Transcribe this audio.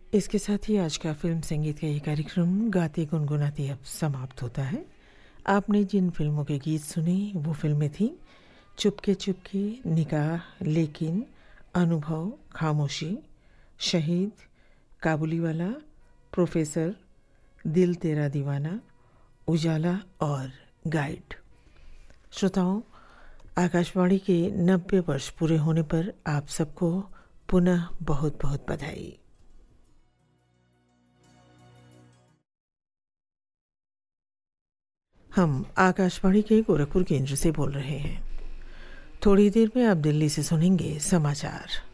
इसके साथ ही आज का फिल्म संगीत का ये कार्यक्रम गाते गुनगुनाते अब समाप्त होता है। आपने जिन फिल्मों के गीत सुने वो फिल्में थीं चुपके चुपके, निकाह, लेकिन, अनुभव, खामोशी, शहीद, काबुलीवाला, प्रोफेसर, दिल तेरा दीवाना, उजाला और गाइड। श्रोताओं, आकाशवाणी के 90 वर्ष पूरे होने पर आप सबको पुनः बहुत बहुत बधाई। हम आकाशवाणी के गोरखपुर केंद्र से बोल रहे हैं। थोड़ी देर में आप दिल्ली से सुनेंगे समाचार।